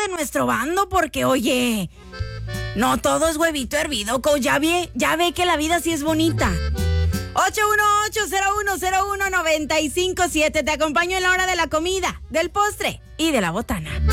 de nuestro bando porque, oye, no todo es huevito hervido, coach. Ya ve que la vida sí es bonita. 818-0101-957. Te acompaño en la hora de la comida, del postre y de la botana.